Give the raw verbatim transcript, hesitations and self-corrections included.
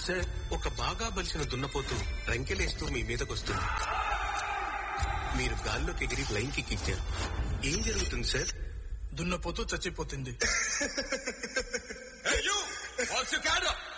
Sir, ఒక బాగా బలిసిన దున్నపోతు రంకెలేస్తూ మీ మీదకొస్తుంది. మీరు గాల్లోకి ఎగిరి లైన్ కిక్ ఇచ్చారు. ఏం జరుగుతుంది సార్? దున్నపోతూ చచ్చిపోతుంది. Hey, you! What's your cat up?